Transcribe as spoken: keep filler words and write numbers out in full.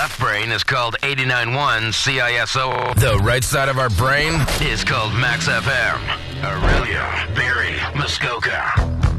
left brain is called eighty-nine point one C I S O. The right side of our brain is called Max F M. Aurelia, Barrie, Muskoka.